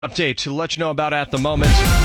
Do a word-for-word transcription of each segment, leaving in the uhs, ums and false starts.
Update to let you know about at the moment.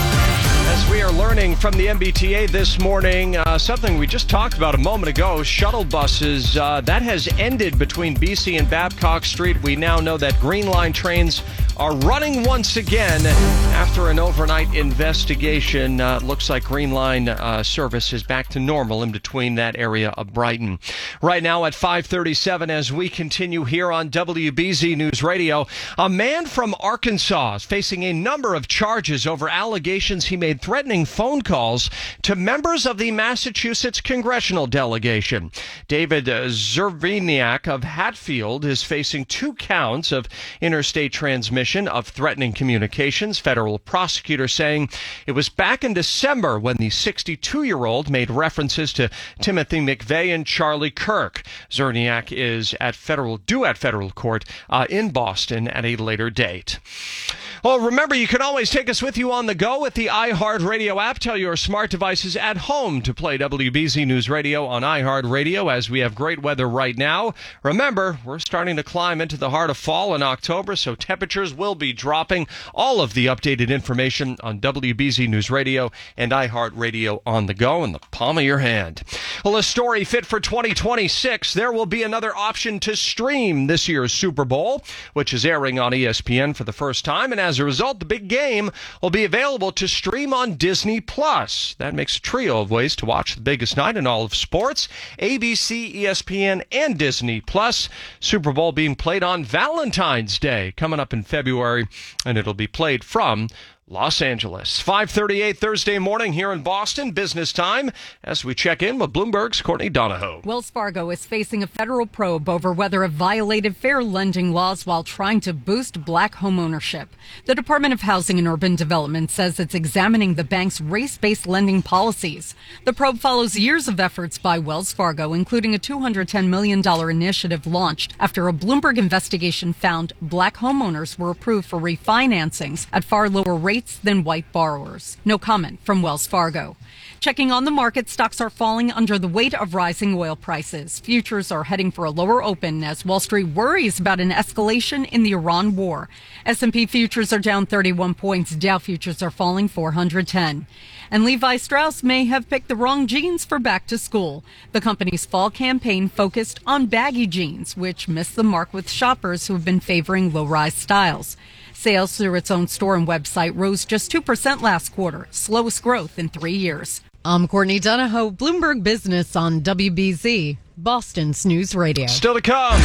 As we are learning from the M B T A this morning, uh, something we just talked about a moment ago, shuttle buses, uh, that has ended between B C and Babcock Street. We now know that Green Line trains are running once again after an overnight investigation. Uh, looks like Green Line uh, service is back to normal in between that area of Brighton. Right now at five thirty-seven, as we continue here on W B Z News Radio, a man from Arkansas is facing a number of charges over allegations he made threatening phone calls to members of the Massachusetts congressional delegation. David uh, Zerviniak of Hatfield is facing two counts of interstate transmission of threatening communications. Federal prosecutor saying it was back in December when the sixty-two-year-old made references to Timothy McVeigh and Charlie Kirk. Zerniak is at federal due at federal court uh, in Boston at a later date. Well, remember, you can always take us with you on the go with the iHeartRadio app. Tell your smart devices at home to play W B Z News Radio on iHeartRadio as we have great weather right now. Remember, we're starting to climb into the heart of fall in October, so temperatures will be dropping. All of the updated information on W B Z News Radio and iHeartRadio on the go in the palm of your hand. Well, a story fit for twenty twenty-six. There will be another option to stream this year's Super Bowl, which is airing on E S P N for the first time, and as a result, the big game will be available to stream on Disney Plus. That makes a trio of ways to watch the biggest night in all of sports: A B C, E S P N, and Disney Plus. Super Bowl being played on Valentine's Day, coming up in February, and it'll be played from Los Angeles. five thirty-eight Thursday morning here in Boston, business time, as we check in with Bloomberg's Courtney Donahoe. Wells Fargo is facing a federal probe over whether it violated fair lending laws while trying to boost black homeownership. The Department of Housing and Urban Development says it's examining the bank's race-based lending policies. The probe follows years of efforts by Wells Fargo, including a two hundred ten million dollars initiative launched after a Bloomberg investigation found black homeowners were approved for refinancings at far lower rates than white borrowers. No comment from Wells Fargo. Checking on the market, stocks are falling under the weight of rising oil prices. Futures are heading for a lower open as Wall Street worries about an escalation in the Iran war. S and P futures are down thirty-one points. Dow futures are falling four hundred ten. And Levi Strauss may have picked the wrong jeans for back to school. The company's fall campaign focused on baggy jeans, which missed the mark with shoppers who have been favoring low-rise styles. Sales through its own store and website rose just two percent last quarter, slowest growth in three years. I'm Courtney Donahoe, Bloomberg Business on W B Z, Boston's News Radio. Still to come.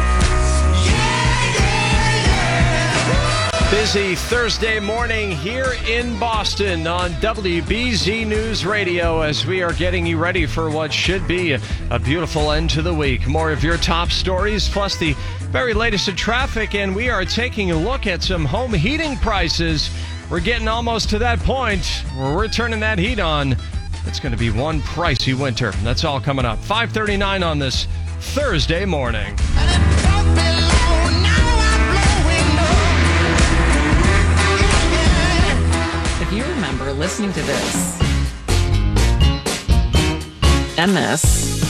Busy Thursday morning here in Boston on W B Z News Radio as we are getting you ready for what should be a, a beautiful end to the week. More of your top stories, plus the very latest in traffic, and we are taking a look at some home heating prices. We're getting almost to that point where we're turning that heat on. It's going to be one pricey winter. That's all coming up. five thirty-nine on this Thursday morning. If you remember listening to this and this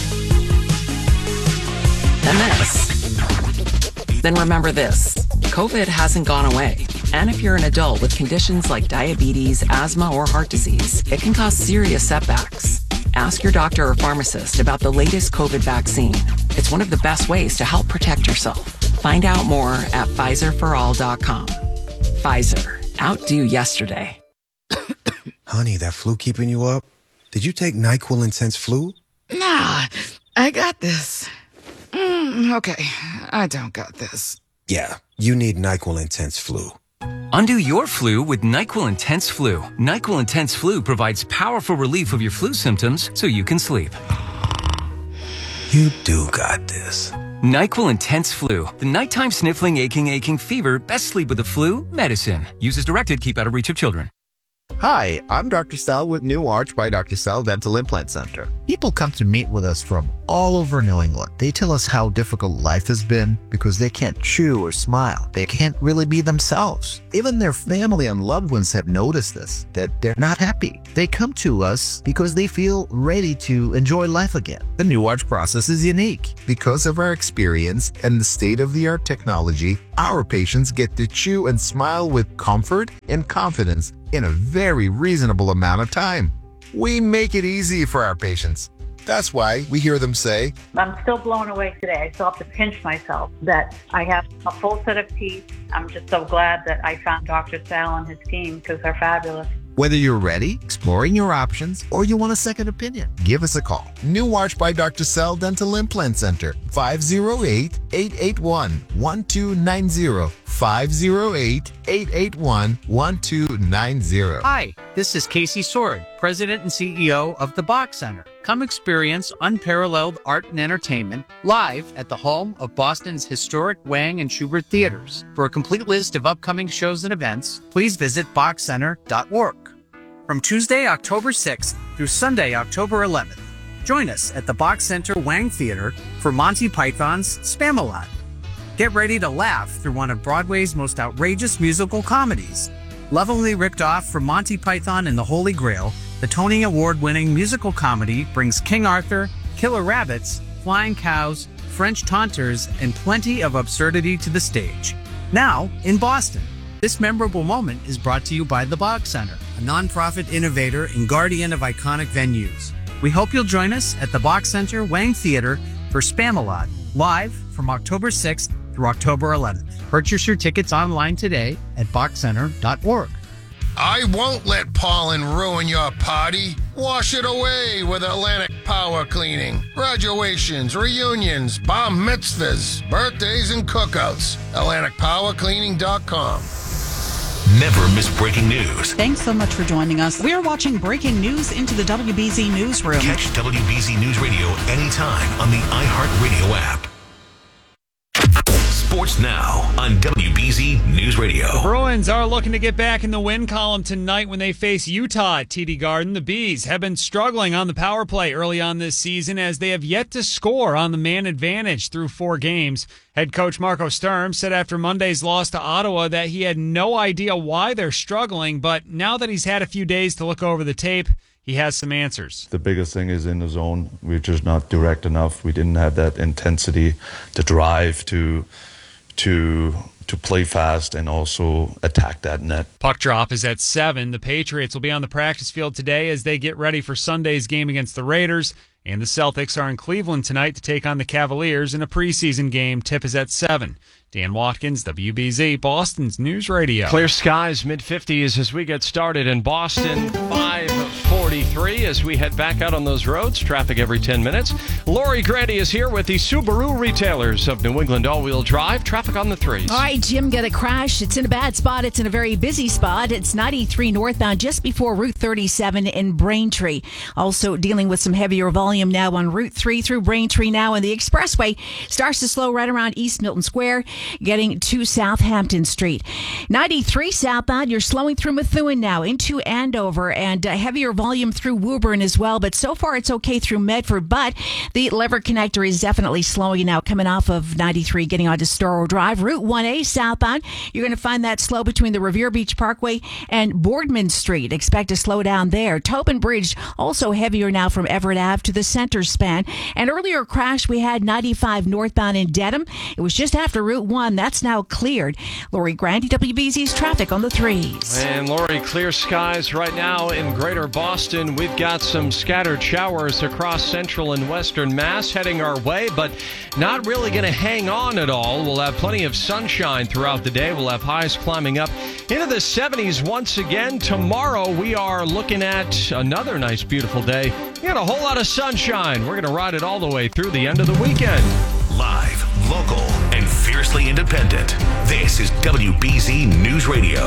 and this, then remember this. COVID hasn't gone away. And if you're an adult with conditions like diabetes, asthma, or heart disease, it can cause serious setbacks. Ask your doctor or pharmacist about the latest COVID vaccine. It's one of the best ways to help protect yourself. Find out more at Pfizer for all dot com. Pfizer. Outdo yesterday. Honey, that flu keeping you up? Did you take NyQuil Intense Flu? Nah, I got this. Mm, okay, I don't got this. Yeah, you need NyQuil Intense Flu. Undo your flu with NyQuil Intense Flu. NyQuil Intense Flu provides powerful relief of your flu symptoms so you can sleep. You do got this. NyQuil Intense Flu. The nighttime sniffling, aching, aching fever. Best sleep with the flu. Medicine. Use as directed. Keep out of reach of children. Hi, I'm Doctor Sal with New Arch by Doctor Sal Dental Implant Center. People come to meet with us from all over New England. They tell us how difficult life has been because they can't chew or smile. They can't really be themselves. Even their family and loved ones have noticed this, that they're not happy. They come to us because they feel ready to enjoy life again. The New Arch process is unique. Because of our experience and the state-of-the-art technology, our patients get to chew and smile with comfort and confidence in a very reasonable amount of time. We make it easy for our patients. That's why we hear them say, I'm still blown away today. I still have to pinch myself that I have a full set of teeth. I'm just so glad that I found Doctor Sal and his team because they're fabulous. whether you're ready, exploring your options, or you want a second opinion, give us a call. New Arch by Doctor Sal Dental Implant Center, five oh eight, eight eight one, one two nine zero, five oh eight, eight eight one, one two nine zero. Hi, this is Casey Sword, President and C E O of the Bach Center. Come experience unparalleled art and entertainment live at the home of Boston's historic Wang and Schubert theaters. For a complete list of upcoming shows and events, please visit bach center dot org. From Tuesday, October sixth through Sunday, October eleventh, join us at the Bach Center Wang Theater for Monty Python's Spamalot. Get ready to laugh through one of Broadway's most outrageous musical comedies. Lovingly ripped off from Monty Python and the Holy Grail, the Tony Award-winning musical comedy brings King Arthur, killer rabbits, flying cows, French taunters, and plenty of absurdity to the stage. Now, in Boston, this memorable moment is brought to you by the Bach Center, a nonprofit innovator and guardian of iconic venues. We hope you'll join us at the Bach Center Wang Theater for Spamalot, live from October sixth through October eleventh. Purchase your tickets online today at bach center dot org. I won't let pollen ruin your party. Wash it away with Atlantic Power Cleaning. Graduations, reunions, bar mitzvahs, birthdays, and cookouts. Atlantic Power Cleaning dot com. Never miss breaking news. Thanks so much for joining us. We're watching breaking news into the W B Z Newsroom. Catch W B Z News Radio anytime on the iHeartRadio app. Sports now on W B Z News Radio. The Bruins are looking to get back in the win column tonight when they face Utah at T D Garden. The Bees have been struggling on the power play early on this season as they have yet to score on the man advantage through four games. Head coach Marco Sturm said after Monday's loss to Ottawa that he had no idea why they're struggling, but now that he's had a few days to look over the tape, he has some answers. The biggest thing is in the zone. We're just not direct enough. We didn't have that intensity, the drive to to to play fast and also attack that net. Puck drop is at seven. The Patriots will be on the practice field today as they get ready for Sunday's game against the Raiders. And the Celtics are in Cleveland tonight to take on the Cavaliers in a preseason game. Tip is at seven. Dan Watkins, W B Z, Boston's News Radio. Clear skies, mid fifties as we get started in Boston. five forty-three as we head back out on those roads. Traffic every ten minutes. Lori Grandy is here with the Subaru retailers of New England all-wheel drive. Traffic on the threes. All right, Jim, got a crash. It's in a bad spot. It's in a very busy spot. It's ninety-three northbound just before Route thirty-seven in Braintree. Also dealing with some heavier volume now on Route three through Braintree now, and the expressway starts to slow right around East Milton Square, getting to Southampton Street. ninety-three southbound, you're slowing through Methuen now into Andover, and uh, heavier volume through Woburn as well, but so far it's okay through Medford, but the lever connector is definitely slowing now coming off of ninety-three, getting onto Storrow Drive. Route one A southbound, you're going to find that slow between the Revere Beach Parkway and Boardman Street. Expect to slow down there. Tobin Bridge, also heavier now from Everett Ave to the center span. And earlier crash, we had ninety-five northbound in Dedham. It was just after Route one. That's now cleared. Lori Grandy, W B Z's traffic on the threes. And Lori, clear skies right now in Greater Boston. We've got some scattered showers across central and western Mass heading our way, but not really going to hang on at all. We'll have plenty of sunshine throughout the day. We'll have highs climbing up into the seventies once again. Tomorrow, we are looking at another nice, beautiful day. We got a whole lot of sunshine. We're going to ride it all the way through the end of the weekend. Live, local, and fiercely independent. This is W B Z News Radio.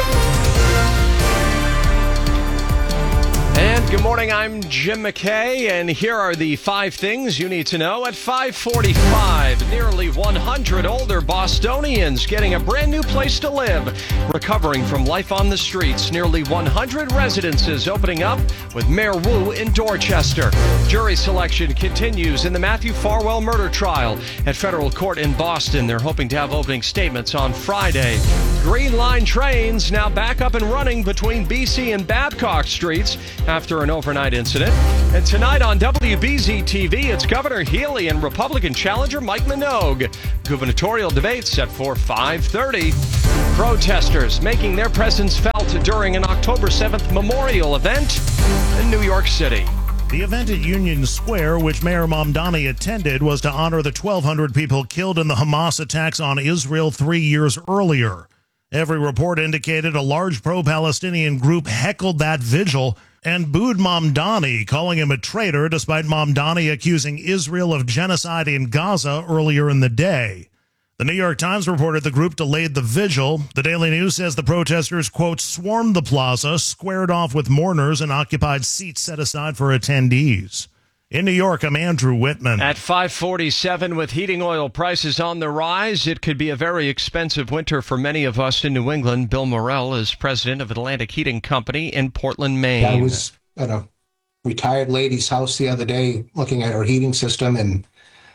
And good morning, I'm Jim McKay, and here are the five things you need to know at five forty-five. Nearly one hundred older Bostonians getting a brand new place to live. Recovering from life on the streets, nearly one hundred residences opening up with Mayor Wu in Dorchester. Jury selection continues in the Matthew Farwell murder trial at federal court in Boston. They're hoping to have opening statements on Friday. Green Line trains now back up and running between B C and Babcock Streets after an overnight incident. And tonight on W B Z T V, it's Governor Healy and Republican challenger Mike Minogue. Gubernatorial debates set for five thirty. Protesters making their presence felt during an October seventh memorial event in New York City. The event at Union Square, which Mayor Mamdani attended, was to honor the twelve hundred people killed in the Hamas attacks on Israel three years earlier. Every report indicated a large pro-Palestinian group heckled that vigil and booed Mamdani, calling him a traitor, despite Mamdani accusing Israel of genocide in Gaza earlier in the day. The New York Times reported the group delayed the vigil. The Daily News says the protesters, quote, swarmed the plaza, squared off with mourners, and occupied seats set aside for attendees. In New York, I'm Andrew Whitman. At five forty-seven, with heating oil prices on the rise, it could be a very expensive winter for many of us in New England. Bill Morrell is president of Atlantic Heating Company in Portland, Maine. I was at a retired lady's house the other day looking at her heating system, and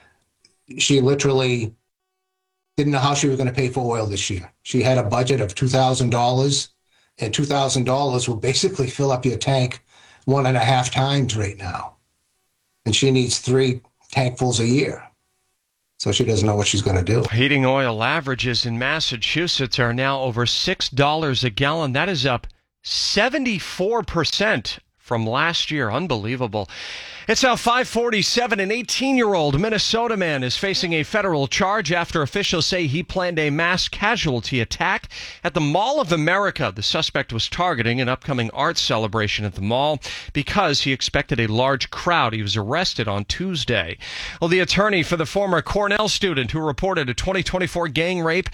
she literally didn't know how she was going to pay for oil this year. She had a budget of two thousand dollars, and two thousand dollars will basically fill up your tank one and a half times right now. And she needs three tankfuls a year. So she doesn't know what she's going to do. Heating oil averages in Massachusetts are now over six dollars a gallon. That is up seventy-four percent from last year. Unbelievable. It's now five forty-seven. An eighteen-year-old Minnesota man is facing a federal charge after officials say he planned a mass casualty attack at the Mall of America. The suspect was targeting an upcoming art celebration at the mall because he expected a large crowd. He was arrested on Tuesday. Well, the attorney for the former Cornell student who reported a twenty twenty-four gang rape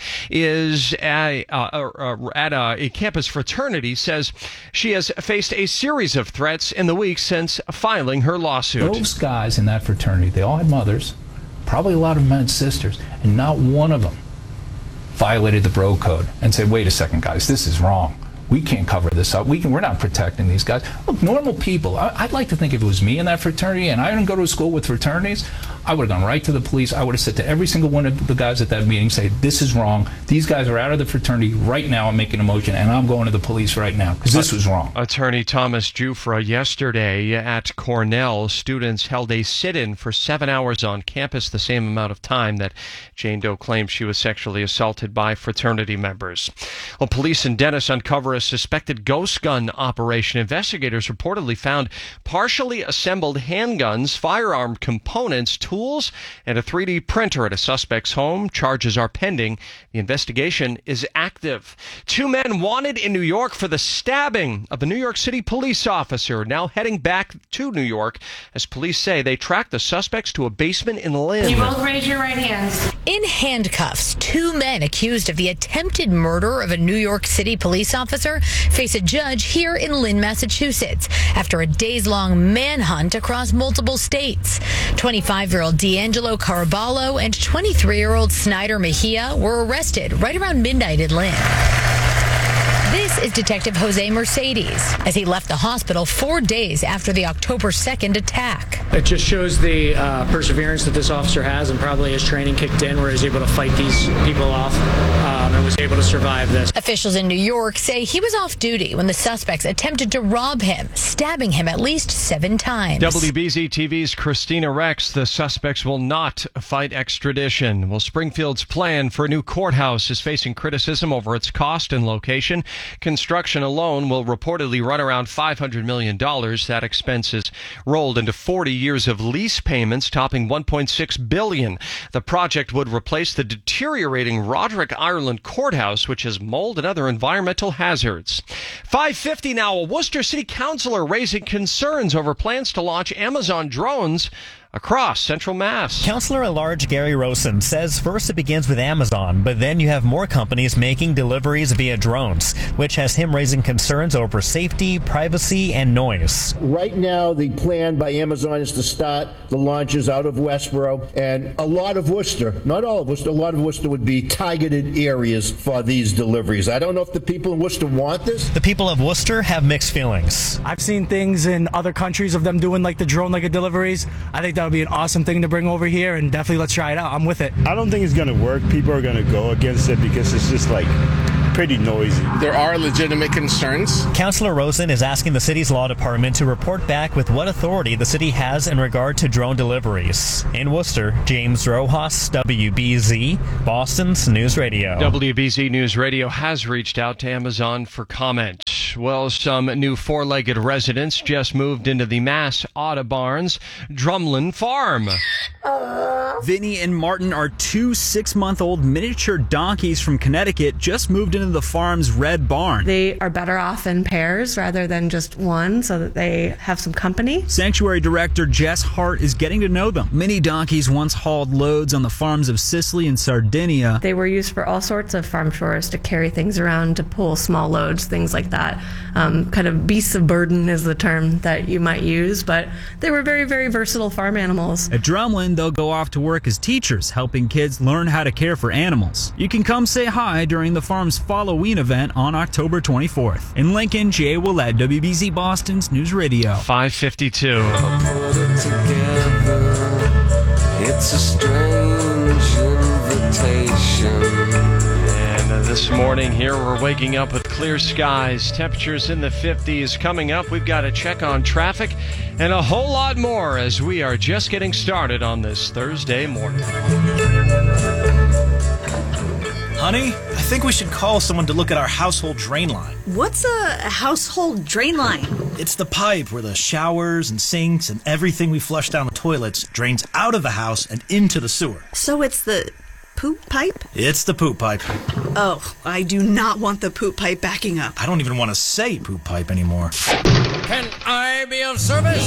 is at, uh, uh, at a, a campus fraternity, says she has faced a series of threats in the weeks since filing her lawsuit. Those guys in that fraternity, they all had mothers, probably a lot of them had sisters, and not one of them violated the bro code and said, wait a second, guys, this is wrong. We can't cover this up. We can, we're not protecting these guys. Look, normal people, I, I'd like to think if it was me in that fraternity and I didn't go to a school with fraternities, I would have gone right to the police. I would have said to every single one of the guys at that meeting, say, this is wrong. These guys are out of the fraternity right now. I'm making a motion, and I'm going to the police right now because this was wrong. Attorney Thomas Jufra, yesterday at Cornell, students held a sit-in for seven hours on campus, the same amount of time that Jane Doe claims she was sexually assaulted by fraternity members. Well, police in Dennis uncover a suspected ghost gun operation. Investigators reportedly found partially assembled handguns, firearm components, tools, and a three D printer at a suspect's home. Charges are pending. The investigation is active. Two men wanted in New York for the stabbing of the New York City police officer now heading back to New York as police say they tracked the suspects to a basement in Lynn. You both raise your right hands. In handcuffs, two men accused of the attempted murder of a New York City police officer face a judge here in Lynn, Massachusetts after a days-long manhunt across multiple states. twenty-five-year-old D'Angelo Caraballo and twenty-three-year-old Snyder Mejia were arrested right around midnight in Lynn. This is Detective Jose Mercedes as he left the hospital four days after the October second attack. It just shows the uh, perseverance that this officer has, and probably his training kicked in where he's able to fight these people off um, and was able to survive this. Officials in New York say he was off duty when the suspects attempted to rob him, stabbing him at least seven times. W B Z T V's Christina Rex. The suspects will not fight extradition. Well, Springfield's plan for a new courthouse is facing criticism over its cost and location. Construction alone will reportedly run around five hundred million dollars. That expense is rolled into forty years of lease payments, topping one point six billion dollars. The project would replace the deteriorating Roderick Ireland Courthouse, which has mold and other environmental hazards. five fifty now. A Worcester City councilor raising concerns over plans to launch Amazon drones across Central Mass. Councilor at Large Gary Rosen says first it begins with Amazon, but then you have more companies making deliveries via drones, which has him raising concerns over safety, privacy, and noise. Right now, the plan by Amazon is to start the launches out of Westboro, and a lot of Worcester, not all of Worcester, a lot of Worcester would be targeted areas for these deliveries. I don't know if the people in Worcester want this. The people of Worcester have mixed feelings. I've seen things in other countries of them doing like the drone like a deliveries. I think that would be an awesome thing to bring over here, and definitely let's try it out. I'm with it. I don't think it's going to work. People are going to go against it because it's just like pretty noisy. There are legitimate concerns. Councillor Rosen is asking the city's law department to report back with what authority the city has in regard to drone deliveries. In Worcester, James Rojas, W B Z, Boston's News Radio. W B Z News Radio has reached out to Amazon for comment. Well, some new four-legged residents just moved into the Mass Audubon's Drumlin Farm. Vinny and Martin are two six-month-old miniature donkeys from Connecticut just moved into the farm's red barn. They are better off in pairs rather than just one so that they have some company. Sanctuary Director Jess Hart is getting to know them. Mini donkeys once hauled loads on the farms of Sicily and Sardinia. They were used for all sorts of farm chores, to carry things around, to pull small loads, things like that. Um, kind of beasts of burden is the term that you might use, but they were very, very versatile farm animals. At Drumlin, they'll go off to work as teachers, helping kids learn how to care for animals. You can come say hi during the farm's Halloween event on October twenty-fourth. In Lincoln, Jay Willett, W B Z Boston's News Radio. five fifty-two. It's a strange invitation. And uh, this morning here, we're waking up with clear skies, temperatures in the fifties. Coming up, we've got to check on traffic and a whole lot more as we are just getting started on this Thursday morning. Honey, I think we should call someone to look at our household drain line. What's a household drain line? It's the pipe where the showers and sinks and everything we flush down the toilets drains out of the house and into the sewer. So it's the poop pipe? It's the poop pipe. Oh, I do not want the poop pipe backing up. I don't even want to say poop pipe anymore. Can I be of service?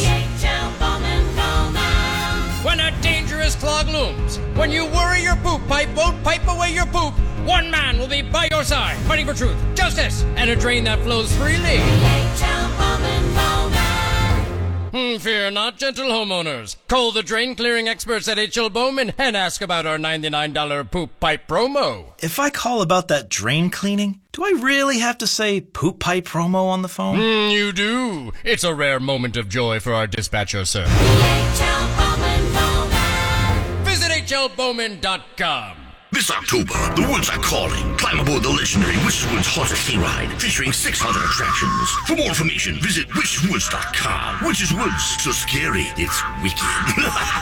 When a dangerous clog looms, when you worry your poop pipe won't pipe away your poop, one man will be by your side, fighting for truth, justice, and a drain that flows freely. Hmm, fear not, gentle homeowners. Call the drain clearing experts at H L Bowman and ask about our ninety-nine dollars poop pipe promo. If I call about that drain cleaning, do I really have to say poop pipe promo on the phone? Hmm, you do. It's a rare moment of joy for our dispatcher, sir. Visit H L Bowman dot com. This October, the woods are calling. Climb aboard the legendary Witches Woods Haunted Hayride, featuring six hundred attractions. For more information, visit witches woods dot com. Witches Woods, so scary, it's wicked.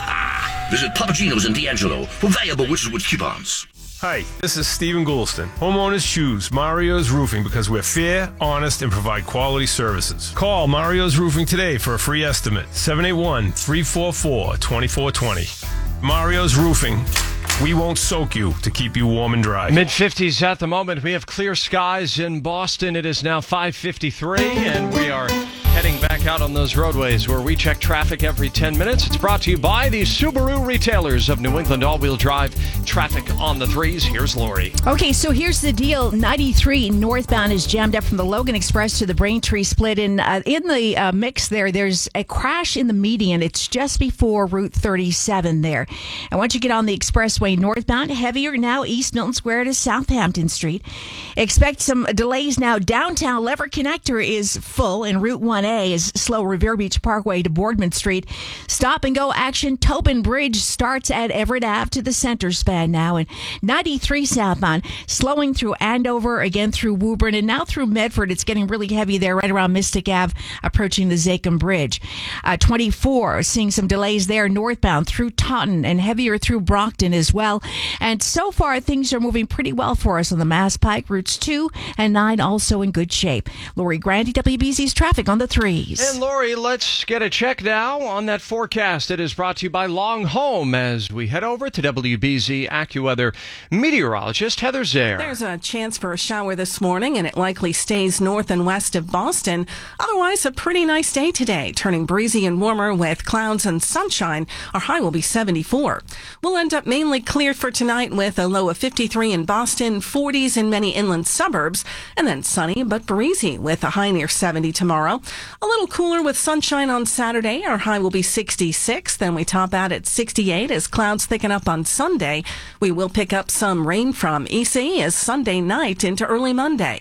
Visit Papagino's in D'Angelo for valuable Witches Woods coupons. Hi, this is Stephen Goulston. Homeowners choose Mario's Roofing because we're fair, honest, and provide quality services. Call Mario's Roofing today for a free estimate. seven eight one, three four four, two four two zero. Mario's Roofing. We won't soak you to keep you warm and dry. mid-fifties at the moment. We have clear skies in Boston. It is now five fifty-three, and we are heading back out on those roadways where we check traffic every ten minutes. It's brought to you by the Subaru retailers of New England all-wheel drive. Traffic on the threes. Here's Lori. Okay, so here's the deal. ninety-three northbound is jammed up from the Logan Express to the Braintree split. And uh, in the uh, mix there, there's a crash in the median. It's just before Route thirty-seven there. And once you get on the expressway northbound, heavier now East Milton Square to Southampton Street. Expect some delays now. Downtown Lever Connector is full, and Route one A is slow. Revere Beach Parkway to Boardman Street. Stop and go action. Tobin Bridge starts at Everett Ave to the center span now. And ninety-three southbound, slowing through Andover, again through Woburn, and now through Medford. It's getting really heavy there right around Mystic Ave, approaching the Zachem Bridge. Uh, twenty-four, seeing some delays there northbound through Taunton and heavier through Brockton as well. And so far, things are moving pretty well for us on the Mass Pike. Routes two and nine also in good shape. Lori Grandy, W B Z's traffic on the threes. And Lori, let's get a check now on that forecast. It is brought to you by Long Home as we head over to W B Z AccuWeather meteorologist Heather Zaire. There's a chance for a shower this morning, and it likely stays north and west of Boston. Otherwise, a pretty nice day today, turning breezy and warmer with clouds and sunshine. Our high will be seventy-four. We'll end up mainly clear for tonight with a low of fifty-three in Boston, forties in many inland suburbs, and then sunny but breezy with a high near seventy tomorrow. A little cooler with sunshine on Saturday. Our high will be sixty-six. Then we top out at sixty-eight as clouds thicken up on Sunday. We will pick up some rain from E C as Sunday night into early Monday.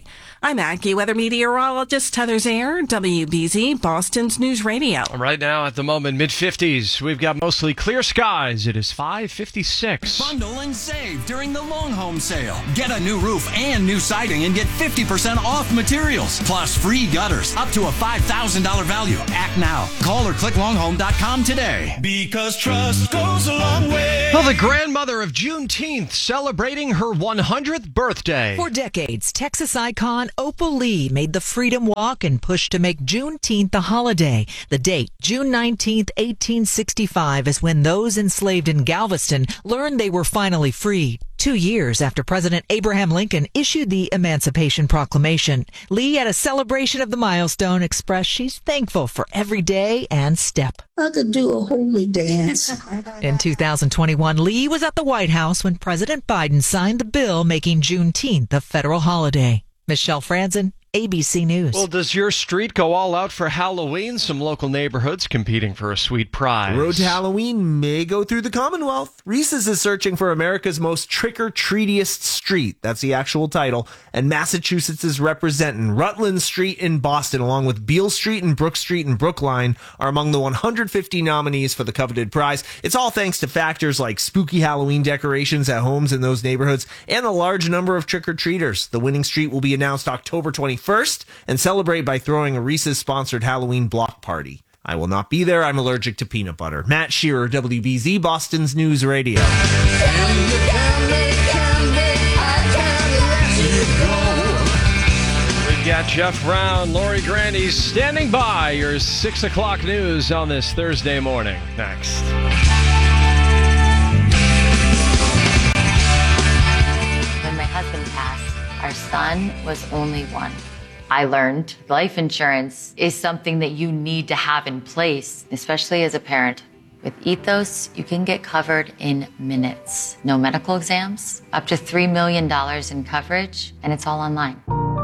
I'm AccuWeather meteorologist Heather Zayer, W B Z, Boston's News Radio. Right now, at the moment, mid fifties. We've got mostly clear skies. It is five fifty-six. Bundle and save during the Long Home Sale. Get a new roof and new siding and get fifty percent off materials. Plus free gutters up to a five thousand dollars value. Act now. Call or click long home dot com today. Because trust goes a long way. Well, the grandmother of Juneteenth celebrating her one hundredth birthday. For decades, Texas icon Opal Lee made the Freedom Walk and pushed to make Juneteenth a holiday. The date, June nineteenth, eighteen sixty-five, is when those enslaved in Galveston learned they were finally free. Two years after President Abraham Lincoln issued the Emancipation Proclamation, Lee, at a celebration of the milestone, expressed she's thankful for every day and step. I could do a holy dance. In two thousand twenty-one, Lee was at the White House when President Biden signed the bill making Juneteenth a federal holiday. Michelle Franzen, A B C News. Well, does your street go all out for Halloween? Some local neighborhoods competing for a sweet prize. The road to Halloween may go through the Commonwealth. Reese's is searching for America's most trick-or-treatiest street. That's the actual title. And Massachusetts is representing. Rutland Street in Boston, along with Beale Street and Brook Street in Brookline, are among the one hundred fifty nominees for the coveted prize. It's all thanks to factors like spooky Halloween decorations at homes in those neighborhoods and a large number of trick-or-treaters. The winning street will be announced October twenty-first and celebrate by throwing a Reese's-sponsored Halloween block party. I will not be there. I'm allergic to peanut butter. Matt Shearer, W B Z, Boston's News Radio. We've got Jeff Brown, Lori Grandy standing by. Your six o'clock news on this Thursday morning. Next. When my husband passed, our son was only one. I learned life insurance is something that you need to have in place, especially as a parent. With Ethos, you can get covered in minutes. No medical exams, up to three million dollars in coverage, and it's all online.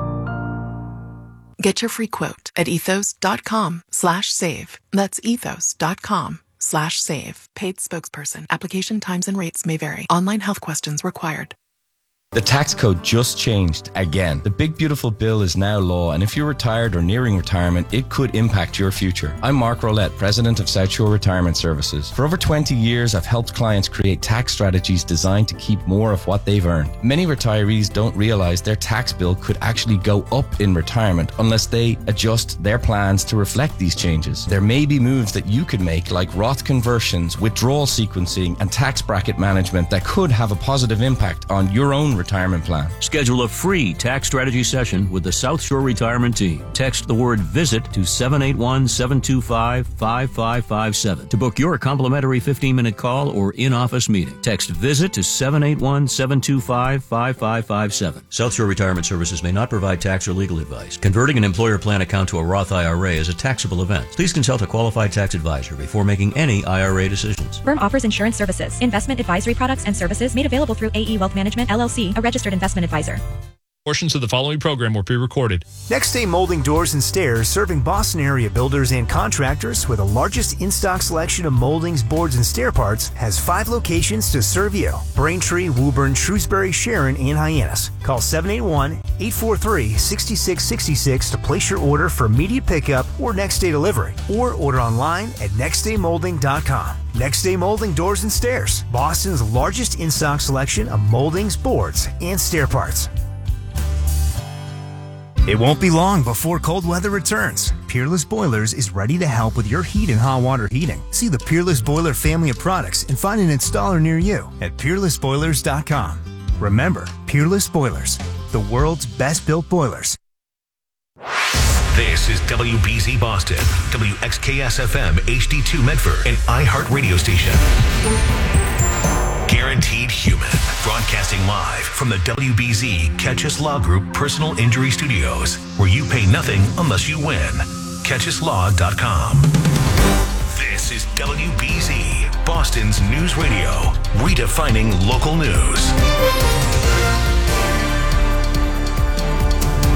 Get your free quote at ethos.com slash save. That's ethos.com slash save. Paid spokesperson. Application times and rates may vary. Online health questions required. The tax code just changed again. The big beautiful bill is now law, and if you're retired or nearing retirement, it could impact your future. I'm Mark Rolette, president of South Shore Retirement Services. For over twenty years, I've helped clients create tax strategies designed to keep more of what they've earned. Many retirees don't realize their tax bill could actually go up in retirement unless they adjust their plans to reflect these changes. There may be moves that you could make, like Roth conversions, withdrawal sequencing, and tax bracket management, that could have a positive impact on your own retirement plan. Schedule a free tax strategy session with the South Shore Retirement Team. Text the word VISIT to seven eight one, seven two five, five five five seven to book your complimentary fifteen minute call or in-office meeting. Text VISIT to seven eight one, seven two five, five five five seven. South Shore Retirement Services may not provide tax or legal advice. Converting an employer plan account to a Roth I R A is a taxable event. Please consult a qualified tax advisor before making any I R A decisions. Firm offers insurance services, investment advisory products and services made available through A E Wealth Management, L L C, a registered investment advisor. Portions of the following program were pre-recorded. Next Day Molding Doors and Stairs, serving Boston area builders and contractors with the largest in-stock selection of moldings, boards, and stair parts, has five locations to serve you: Braintree, Woburn, Shrewsbury, Sharon, and Hyannis. Call seven eight one, eight four three, six six six six to place your order for immediate pickup or next day delivery, or order online at next day molding dot com. Next Day Molding Doors and Stairs, Boston's largest in-stock selection of moldings, boards, and stair parts. It won't be long before cold weather returns. Peerless Boilers is ready to help with your heat and hot water heating. See the Peerless Boiler family of products and find an installer near you at peerless boilers dot com. Remember, Peerless Boilers, the world's best built boilers. This is W B Z Boston, W X K S F M H D two Medford, an iHeart radio station. Guaranteed Human, broadcasting live from the W B Z Catch Us Law Group Personal Injury Studios, where you pay nothing unless you win. catch us law dot com. This is W B Z, Boston's news radio, redefining local news.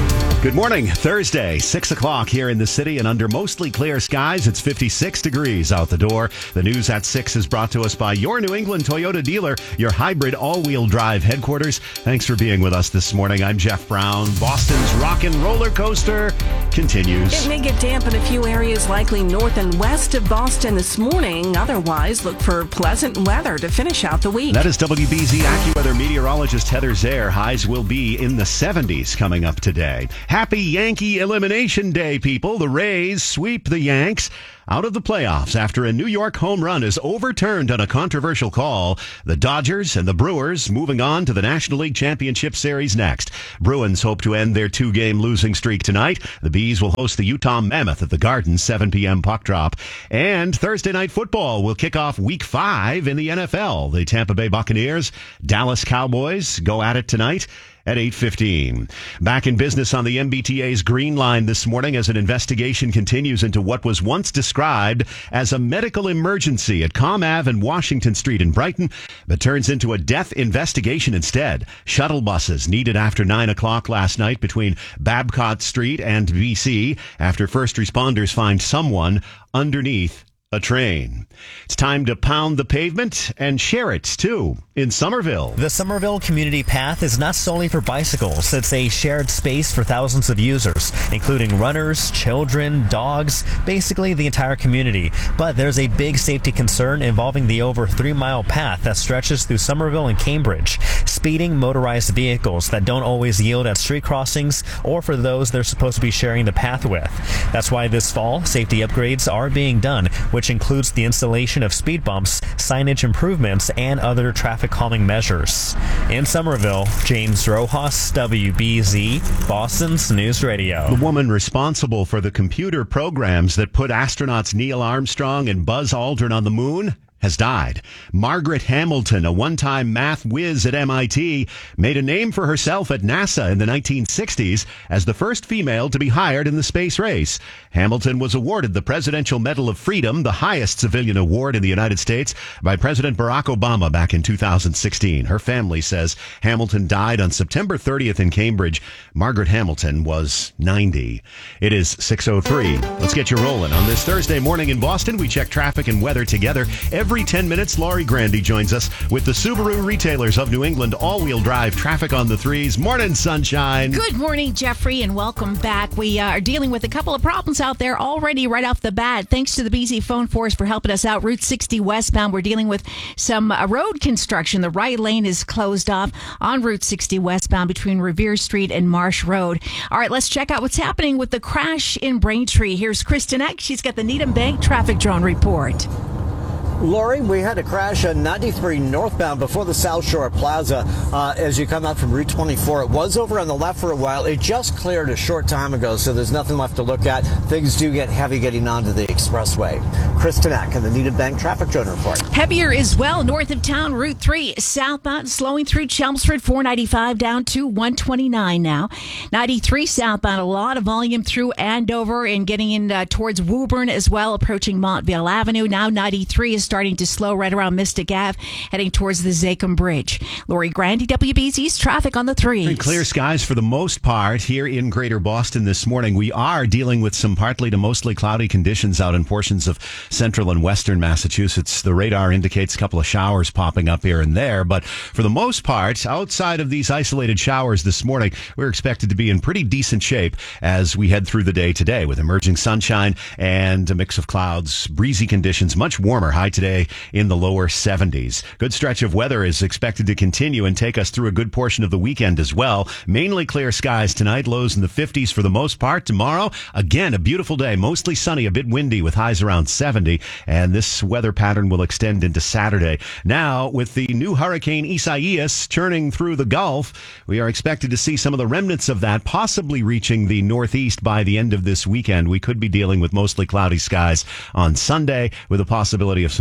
Good morning. Thursday, six o'clock here in the city and under mostly clear skies. It's fifty-six degrees out the door. The news at six is brought to us by your New England Toyota dealer, your hybrid all-wheel drive headquarters. Thanks for being with us this morning. I'm Jeff Brown. Boston's rock and roller coaster continues. It may get damp in a few areas, likely north and west of Boston this morning. Otherwise, look for pleasant weather to finish out the week. That is W B Z AccuWeather meteorologist Heather Zare. Highs will be in the seventies coming up today. Happy Yankee Elimination Day, people. The Rays sweep the Yanks out of the playoffs after a New York home run is overturned on a controversial call. The Dodgers and the Brewers moving on to the National League Championship Series next. Bruins hope to end their two-game losing streak tonight. The Bees will host the Utah Mammoth at the Garden, seven p.m. puck drop. And Thursday Night Football will kick off Week five in the N F L. The Tampa Bay Buccaneers, Dallas Cowboys go at it tonight at eight fifteen. Back in business on the M B T A's Green Line this morning as an investigation continues into what was once described as a medical emergency at Com Ave and Washington Street in Brighton, but turns into a death investigation instead. Shuttle buses needed after nine o'clock last night between Babcock Street and B C after first responders find someone underneath a train. It's time to pound the pavement and share it, too, in Somerville. The Somerville Community Path is not solely for bicycles. It's a shared space for thousands of users, including runners, children, dogs, basically the entire community. But there's a big safety concern involving the over three-mile path that stretches through Somerville and Cambridge. Speeding motorized vehicles that don't always yield at street crossings or for those they're supposed to be sharing the path with. That's why this fall, safety upgrades are being done, which includes the installation of speed bumps, signage improvements, and other traffic calming measures. In Somerville, James Rojas, W B Z, Boston's News Radio. The woman responsible for the computer programs that put astronauts Neil Armstrong and Buzz Aldrin on the moon has died. Margaret Hamilton, a one-time math whiz at M I T, made a name for herself at NASA in the nineteen sixties as the first female to be hired in the space race. Hamilton was awarded the Presidential Medal of Freedom, the highest civilian award in the United States, by President Barack Obama back in two thousand sixteen. Her family says Hamilton died on September thirtieth in Cambridge. Margaret Hamilton was ninety. It is six oh three. Let's get you rolling. On this Thursday morning in Boston, we check traffic and weather together. Every ten minutes, Laurie Grandy joins us with the Subaru Retailers of New England all-wheel drive traffic on the threes. Morning, sunshine. Good morning, Jeffrey, and welcome back. We uh, are dealing with a couple of problems out there already right off the bat. Thanks to the B Z Phone Force for helping us out. Route sixty westbound, we're dealing with some uh, road construction. The right lane is closed off on Route sixty westbound between Revere Street and Marsh Road. All right, let's check out what's happening with the crash in Braintree. Here's Kristen Eck. She's got the Needham Bank traffic drone report. Lori, we had a crash on ninety-three northbound before the South Shore Plaza uh, as you come out from Route twenty-four. It was over on the left for a while. It just cleared a short time ago, so there's nothing left to look at. Things do get heavy getting onto the expressway. Kristen Eck and the Needham Bank Traffic Drone Report. Heavier as well north of town, Route three southbound, slowing through Chelmsford, four ninety-five down to one twenty-nine now. ninety-three southbound, a lot of volume through Andover and getting in uh, towards Woburn as well, approaching Montvale Avenue. Now ninety-three is starting to slow right around Mystic Ave, heading towards the Zachem Bridge. Laurie Grandy, W B Z's traffic on the threes. And clear skies for the most part here in Greater Boston this morning. We are dealing with some partly to mostly cloudy conditions out in portions of central and western Massachusetts. The radar indicates a couple of showers popping up here and there, but for the most part, outside of these isolated showers this morning, we're expected to be in pretty decent shape as we head through the day today with emerging sunshine and a mix of clouds, breezy conditions, much warmer, high today in the lower seventies. Good stretch of weather is expected to continue and take us through a good portion of the weekend as well. Mainly clear skies tonight, lows in the fifties for the most part. Tomorrow, again, a beautiful day, mostly sunny, a bit windy with highs around seventy, and this weather pattern will extend into Saturday. Now, with the new Hurricane Isaias churning through the Gulf, we are expected to see some of the remnants of that possibly reaching the northeast by the end of this weekend. We could be dealing with mostly cloudy skies on Sunday with a possibility of some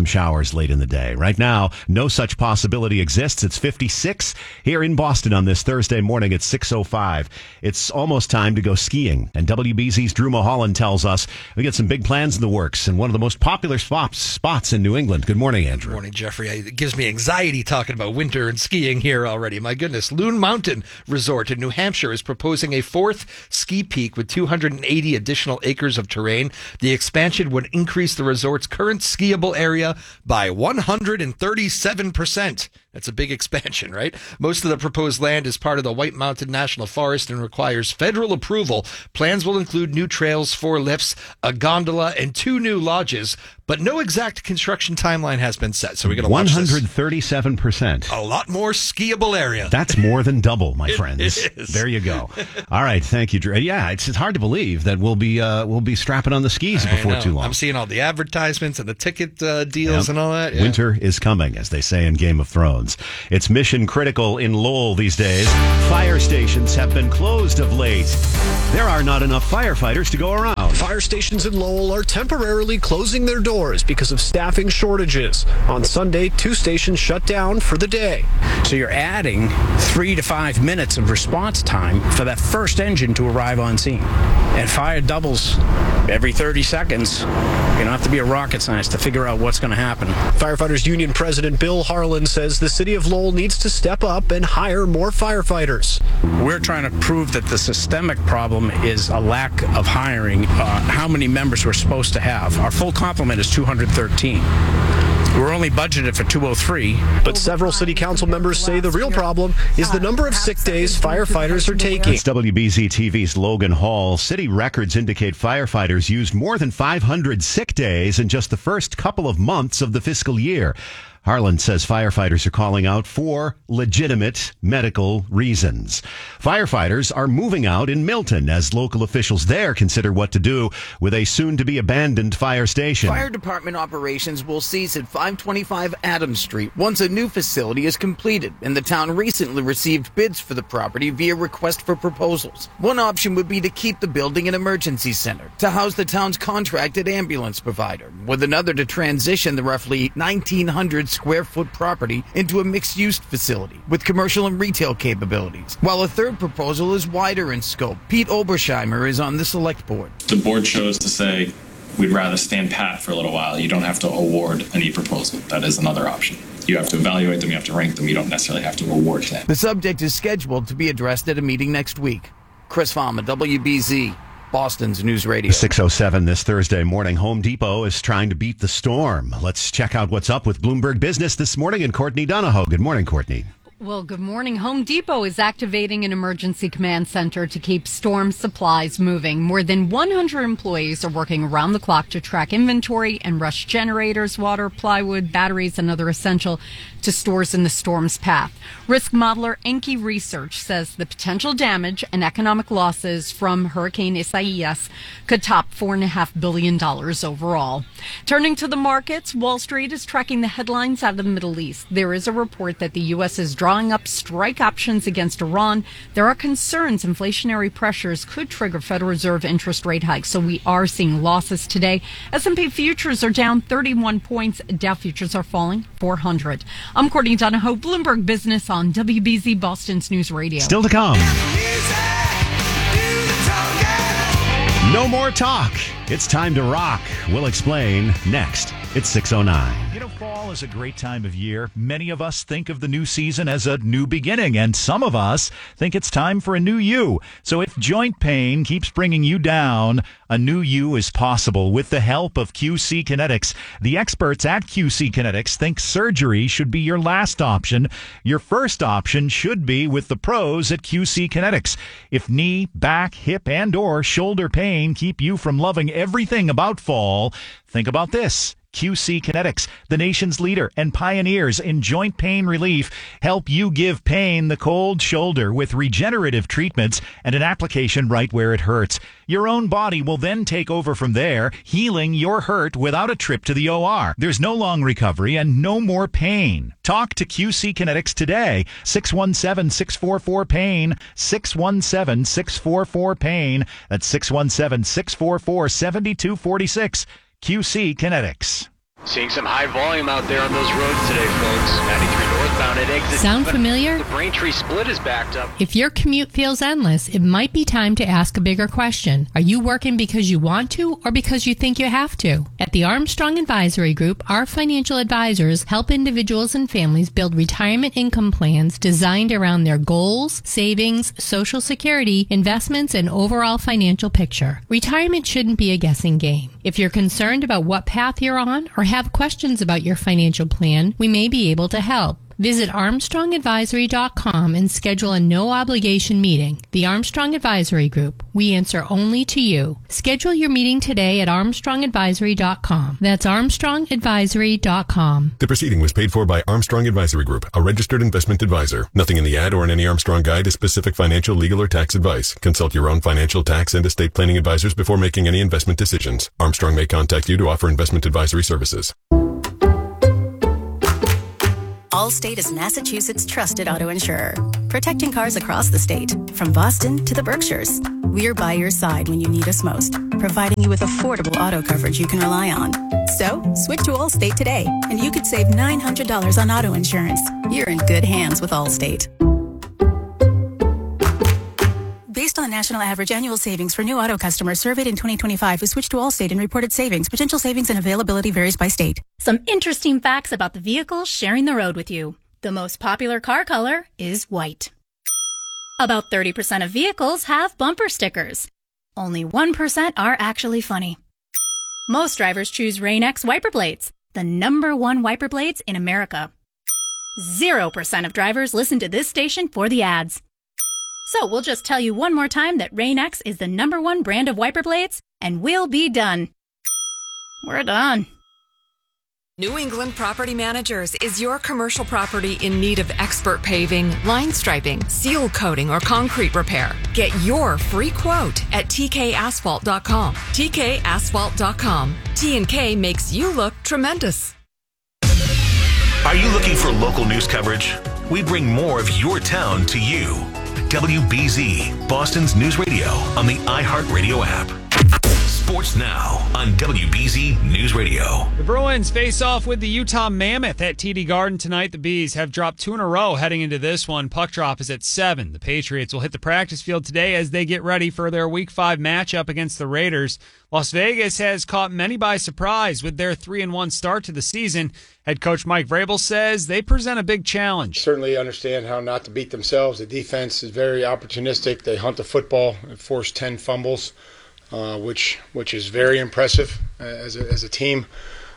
some showers late in the day. Right now, no such possibility exists. It's fifty-six here in Boston on this Thursday morning at six oh five. It's almost time to go skiing. And W B Z's Drew Mulholland tells us we got some big plans in the works and one of the most popular spots, spots in New England. Good morning, Andrew. Good morning, Jeffrey. It gives me anxiety talking about winter and skiing here already. My goodness. Loon Mountain Resort in New Hampshire is proposing a fourth ski peak with two hundred eighty additional acres of terrain. The expansion would increase the resort's current skiable area by one hundred thirty-seven percent. That's a big expansion, right? Most of the proposed land is part of the White Mountain National Forest and requires federal approval. Plans will include new trails, four lifts, a gondola, and two new lodges, but no exact construction timeline has been set. So we're going to watch this. one hundred thirty-seven percent. A lot more skiable area. That's more than double, my It friends. is. There you go. All right, thank you, Drew. Yeah, it's, it's hard to believe that we'll be uh, we'll be strapping on the skis I before know. too long. I'm seeing all the advertisements and the ticket uh, deals Yep. and all that. Yeah. Winter is coming, as they say in Game of Thrones. It's mission critical in Lowell these days. Fire stations have been closed of late. There are not enough firefighters to go around. Fire stations in Lowell are temporarily closing their doors because of staffing shortages. On Sunday, two stations shut down for the day. So you're adding three to five minutes of response time for that first engine to arrive on scene. And fire doubles every thirty seconds. You don't have to be a rocket scientist to figure out what's going to happen. Firefighters Union President Bill Harlan says the city of Lowell needs to step up and hire more firefighters. We're trying to prove that the systemic problem is a lack of hiring, uh, how many members we're supposed to have. Our full complement is two hundred thirteen. We're only budgeted for two oh three. But several city council members say the real problem is the number of sick days firefighters are taking. It's W B Z T V's Logan Hall. City records indicate firefighters used more than five hundred sick days in just the first couple of months of the fiscal year. Harlan says firefighters are calling out for legitimate medical reasons. Firefighters are moving out in Milton as local officials there consider what to do with a soon-to-be-abandoned fire station. Fire department operations will cease at five twenty-five Adams Street once a new facility is completed, and the town recently received bids for the property via request for proposals. One option would be to keep the building an emergency center to house the town's contracted ambulance provider, with another to transition the roughly nineteen hundred square foot property into a mixed-use facility with commercial and retail capabilities, while a third proposal is wider in scope. Pete Obersheimer is on the select board. The board chose to say we'd rather stand pat for a little while. You don't have to award any proposal. That is another option. You have to evaluate them, you have to rank them, you don't necessarily have to award them. The subject is scheduled to be addressed at a meeting next week. Chris Farmer, W B Z, Boston's News Radio. six oh seven this Thursday morning. Home Depot is trying to beat the storm. Let's check out what's up with Bloomberg Business this morning and Courtney Donahoe. Good morning, Courtney. Well, good morning. Home Depot is activating an emergency command center to keep storm supplies moving. More than one hundred employees are working around the clock to track inventory and rush generators, water, plywood, batteries, and other essential to stores in the storm's path. Risk modeler Enki Research says the potential damage and economic losses from Hurricane Isaias could top four point five billion dollars overall. Turning to the markets, Wall Street is tracking the headlines out of the Middle East. There is a report that the U S is drawing up strike options against Iran. There are concerns inflationary pressures could trigger Federal Reserve interest rate hikes, so we are seeing losses today. S and P futures are down thirty-one points. Dow futures are falling four hundred. I'm Courtney Donahoe, Bloomberg Business on W B Z Boston's News Radio. Still to come. No more talk. It's time to rock. We'll explain next. It's six oh nine. You know, fall is a great time of year. Many of us think of the new season as a new beginning, and some of us think it's time for a new you. So if joint pain keeps bringing you down, a new you is possible with the help of Q C Kinetics. The experts at Q C Kinetics think surgery should be your last option. Your first option should be with the pros at Q C Kinetics. If knee, back, hip, and or shoulder pain keep you from loving everything about fall, think about this. Q C Kinetics, the nation's leader and pioneers in joint pain relief, help you give pain the cold shoulder with regenerative treatments and an application right where it hurts. Your own body will then take over from there, healing your hurt without a trip to the O R. There's no long recovery and no more pain. Talk to Q C Kinetics today. six one seven, six four four, PAIN. six one seven, six four four, PAIN. That's six one seven, six four four, seven two four six. Q C Kinetics. Seeing some high volume out there on those roads today, folks. ninety-three northbound at exit. Sound familiar? The Braintree split is backed up. If your commute feels endless, it might be time to ask a bigger question. Are you working because you want to or because you think you have to? At the Armstrong Advisory Group, our financial advisors help individuals and families build retirement income plans designed around their goals, savings, Social Security, investments, and overall financial picture. Retirement shouldn't be a guessing game. If you're concerned about what path you're on or have questions about your financial plan, we may be able to help. Visit Armstrong Advisory dot com and schedule a no-obligation meeting. The Armstrong Advisory Group. We answer only to you. Schedule your meeting today at Armstrong Advisory dot com. That's Armstrong Advisory dot com. The proceeding was paid for by Armstrong Advisory Group, a registered investment advisor. Nothing in the ad or in any Armstrong guide is specific financial, legal, or tax advice. Consult your own financial, tax, and estate planning advisors before making any investment decisions. Armstrong may contact you to offer investment advisory services. Allstate is Massachusetts' trusted auto insurer, protecting cars across the state, from Boston to the Berkshires. We're by your side when you need us most, providing you with affordable auto coverage you can rely on. So, switch to Allstate today, and you could save nine hundred dollars on auto insurance. You're in good hands with Allstate. Based on the national average annual savings for new auto customers surveyed in twenty twenty-five who switched to Allstate and reported savings, potential savings and availability varies by state. Some interesting facts about the vehicle sharing the road with you. The most popular car color is white. About thirty percent of vehicles have bumper stickers. Only one percent are actually funny. Most drivers choose Rain-X wiper blades, the number one wiper blades in America. Zero percent of drivers listen to this station for the ads. So we'll just tell you one more time that Rain-X is the number one brand of wiper blades, and we'll be done. We're done. New England Property Managers is your commercial property in need of expert paving, line striping, seal coating, or concrete repair. Get your free quote at T K asphalt dot com. T K asphalt dot com. T and K makes you look tremendous. Are you looking for local news coverage? We bring more of your town to you. W B Z, Boston's news radio on the iHeartRadio app. Sports now on W B Z News Radio. The Bruins face off with the Utah Mammoth at T D Garden tonight. The Bees have dropped two in a row heading into this one. Puck drop is at seven. The Patriots will hit the practice field today as they get ready for their Week five matchup against the Raiders. Las Vegas has caught many by surprise with their three and one start to the season. Head coach Mike Vrabel says they present a big challenge. Certainly understand how not to beat themselves. The defense is very opportunistic. They hunt the football and force ten fumbles. Uh, which which is very impressive as a, as a team,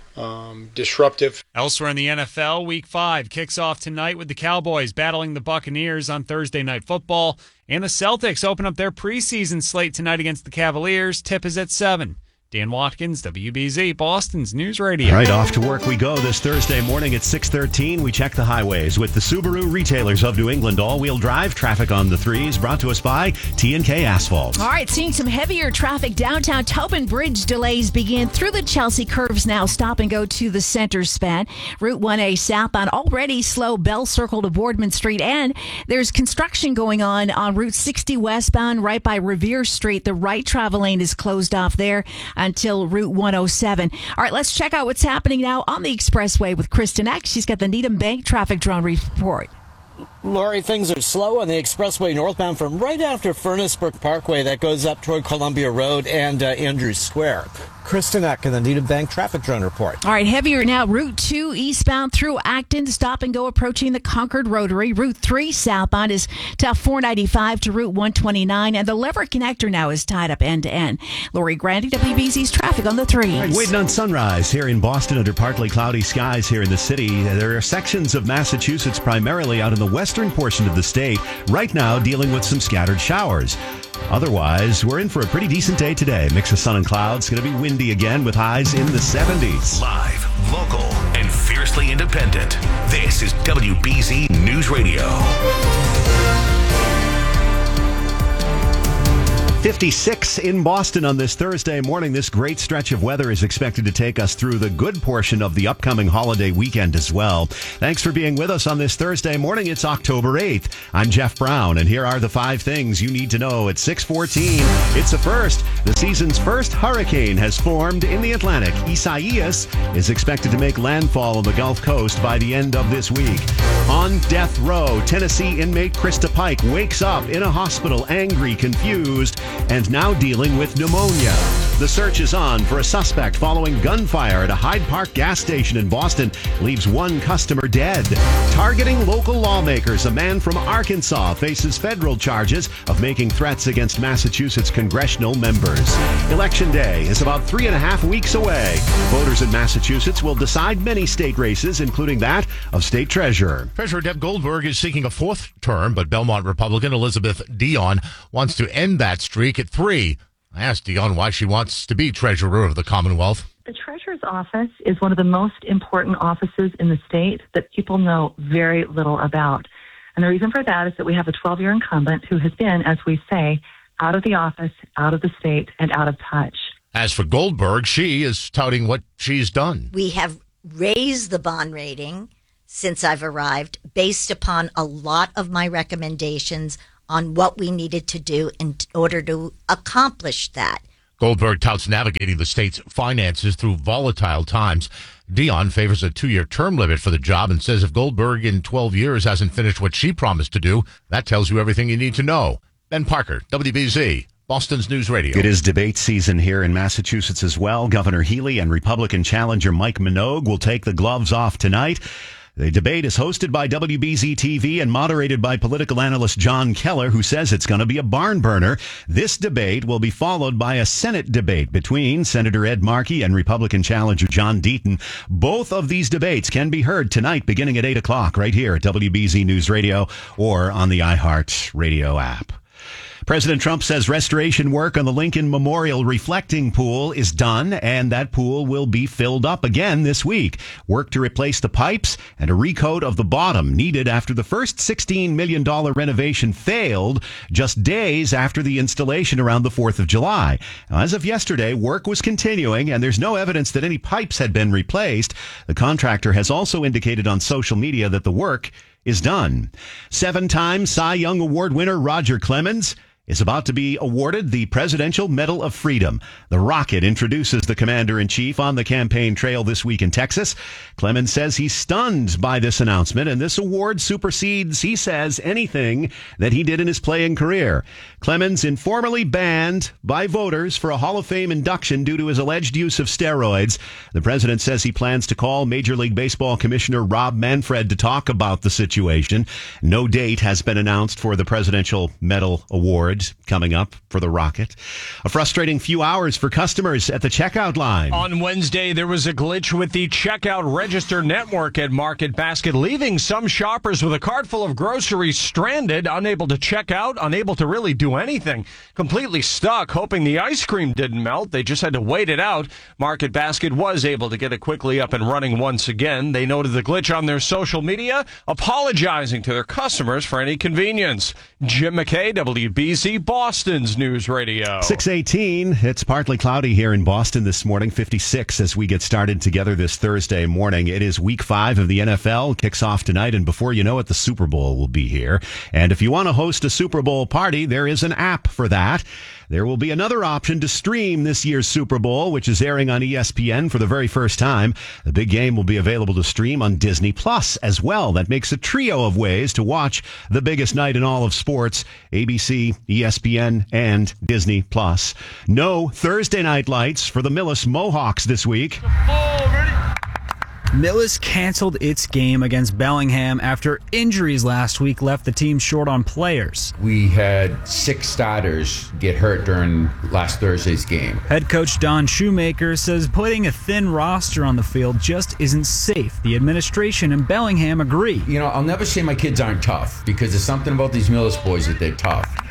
um, disruptive. Elsewhere in the N F L, Week five kicks off tonight with the Cowboys battling the Buccaneers on Thursday Night Football, and the Celtics open up their preseason slate tonight against the Cavaliers. Tip is at seven. Dan Watkins, W B Z, Boston's News Radio. Right, off to work we go this Thursday morning at six thirteen. We check the highways with the Subaru retailers of New England. All-wheel drive traffic on the threes brought to us by T and K Asphalt. All right, seeing some heavier traffic downtown. Tobin Bridge delays begin through the Chelsea curves now. Stop and go to the center span. Route one A southbound already slow. Bell Circle to Boardman Street. And there's construction going on on Route sixty westbound right by Revere Street. The right travel lane is closed off there until Route one oh seven. All right, let's check out what's happening now on the expressway with Kristen X. She's got the Needham Bank traffic drone report. Lori, things are slow on the expressway northbound from right after Furnace Brook Parkway that goes up toward Columbia Road and uh, Andrews Square. Kristen Eck in the Needham Bank traffic drone report. All right, heavier now. Route two eastbound through Acton. Stop and go approaching the Concord Rotary. Route three southbound is to four ninety-five to Route one twenty-nine. And the Lever Connector now is tied up end to end. Lori Grandy, W B Z's traffic on the threes. Right, waiting on sunrise here in Boston under partly cloudy skies here in the city. There are sections of Massachusetts primarily out in the western portion of the state right now dealing with some scattered showers. Otherwise, we're in for a pretty decent day today. Mix of sun and clouds. Going to be windy again with highs in the seventies. Live, local, and fiercely independent. This is W B Z News Radio. fifty-six in Boston on this Thursday morning. This great stretch of weather is expected to take us through the good portion of the upcoming holiday weekend as well. Thanks for being with us on this Thursday morning. It's October eighth. I'm Jeff Brown, and here are the five things you need to know at six fourteen. It's a first. The season's first hurricane has formed in the Atlantic. Isaias is expected to make landfall on the Gulf Coast by the end of this week. On death row, Tennessee inmate Krista Pike wakes up in a hospital, angry, confused, and now dealing with pneumonia. The search is on for a suspect following gunfire at a Hyde Park gas station in Boston leaves one customer dead. Targeting local lawmakers, a man from Arkansas faces federal charges of making threats against Massachusetts congressional members. Election Day is about three and a half weeks away. Voters in Massachusetts will decide many state races, including that of state treasurer. Treasurer Deb Goldberg is seeking a fourth term, but Belmont Republican Elizabeth Dion wants to end that streak at three. I asked Dion why she wants to be treasurer of the Commonwealth. The treasurer's office is one of the most important offices in the state that people know very little about. And the reason for that is that we have a twelve-year incumbent who has been, as we say, out of the office, out of the state, and out of touch. As for Goldberg, she is touting what she's done. We have raised the bond rating since I've arrived based upon a lot of my recommendations on what we needed to do in order to accomplish that. Goldberg touts navigating the state's finances through volatile times. Dion favors a two-year term limit for the job and says if Goldberg in twelve years hasn't finished what she promised to do, that tells you everything you need to know. Ben Parker, W B Z, Boston's News Radio. It is debate season here in Massachusetts as well. Governor Healy and Republican challenger Mike Minogue will take the gloves off tonight. The debate is hosted by W B Z T V and moderated by political analyst John Keller, who says it's going to be a barn burner. This debate will be followed by a Senate debate between Senator Ed Markey and Republican challenger John Deaton. Both of these debates can be heard tonight beginning at eight o'clock right here at W B Z News Radio or on the iHeart Radio app. President Trump says restoration work on the Lincoln Memorial reflecting pool is done, and that pool will be filled up again this week. Work to replace the pipes and a recoat of the bottom needed after the first sixteen million dollars renovation failed just days after the installation around the fourth of July. Now, as of yesterday, work was continuing, and there's no evidence that any pipes had been replaced. The contractor has also indicated on social media that the work is done. Seven-time Cy Young Award winner Roger Clemens is about to be awarded the Presidential Medal of Freedom. The Rocket introduces the commander-in-chief on the campaign trail this week in Texas. Clemens says he's stunned by this announcement, and this award supersedes, he says, anything that he did in his playing career. Clemens informally banned by voters for a Hall of Fame induction due to his alleged use of steroids. The president says he plans to call Major League Baseball Commissioner Rob Manfred to talk about the situation. No date has been announced for the Presidential Medal Award coming up for the Rocket. A frustrating few hours for customers at the checkout line. On Wednesday, there was a glitch with the checkout register network at Market Basket, leaving some shoppers with a cart full of groceries stranded, unable to check out, unable to really do anything, completely stuck, hoping the ice cream didn't melt. They just had to wait it out. Market Basket was able to get it quickly up and running once again. They noted the glitch on their social media, apologizing to their customers for any inconvenience. Jim McKay, W B Z, Boston's News Radio. six eighteen. It's partly cloudy here in Boston this morning. fifty-six as we get started together this Thursday morning. It is week five of the N F L. Kicks off tonight, and before you know it, the Super Bowl will be here. And if you want to host a Super Bowl party, there is an app for that. There will be another option to stream this year's Super Bowl, which is airing on E S P N for the very first time. The big game will be available to stream on Disney Plus as well. That makes a trio of ways to watch the biggest night in all of sports: A B C, E S P N, and Disney Plus. No Thursday night lights for the Millis Mohawks this week. Millis canceled its game against Bellingham after injuries last week left the team short on players. We had six starters get hurt during last Thursday's game. Head coach Don Shoemaker says putting a thin roster on the field just isn't safe. The administration and Bellingham agree. You know, I'll never say my kids aren't tough, because there's something about these Millis boys that they're tough.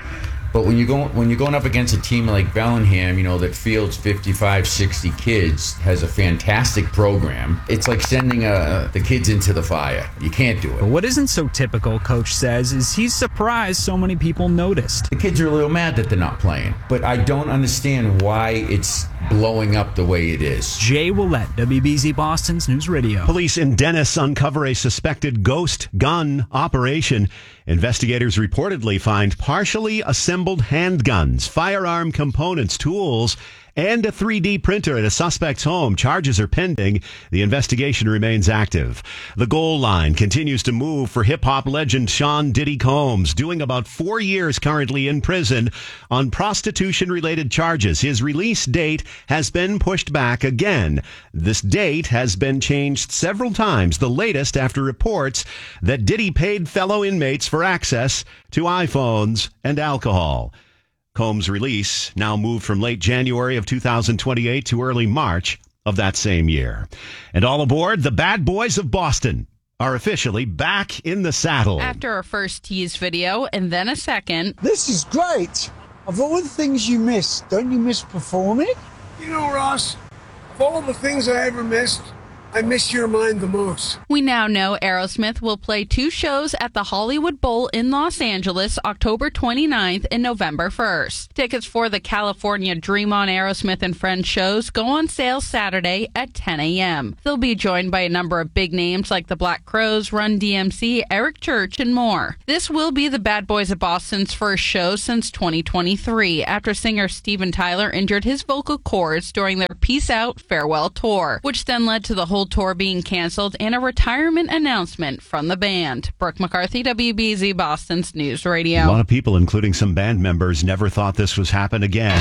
But when you go when you're going up against a team like Bellingham, you know, that fields fifty-five, sixty kids, has a fantastic program, it's like sending uh, the kids into the fire. You can't do it. But what isn't so typical, Coach says, is he's surprised so many people noticed. The kids are a little mad that they're not playing, but I don't understand why it's blowing up the way it is. Jay Willett, W B Z Boston's News Radio. Police in Dennis uncover a suspected ghost gun operation. Investigators reportedly find partially assembled handguns, firearm components, tools, and a three D printer at a suspect's home. Charges are pending. The investigation remains active. The goal line continues to move for hip-hop legend Sean Diddy Combs, doing about four years currently in prison on prostitution-related charges. His release date has been pushed back again. This date has been changed several times, the latest after reports that Diddy paid fellow inmates for access to iPhones and alcohol. Combs' release now moved from late January of two thousand twenty-eight to early March of that same year. And all aboard, the Bad Boys of Boston are officially back in the saddle. After a first tease video and then a second. This is great. Of all the things you miss, don't you miss performing? You know, Ross, of all the things I ever missed, I miss your mind the most. We now know Aerosmith will play two shows at the Hollywood Bowl in Los Angeles October twenty-ninth and November first. Tickets for the California Dream On Aerosmith and Friends shows go on sale Saturday at ten a.m. They'll be joined by a number of big names like the Black Crowes, Run D M C, Eric Church, and more. This will be the Bad Boys of Boston's first show since twenty twenty-three, after singer Steven Tyler injured his vocal cords during their Peace Out Farewell tour, which then led to the whole tour being canceled and a retirement announcement from the band. Brooke McCarthy, W B Z Boston's News Radio. A lot of people, including some band members, never thought this was happen again.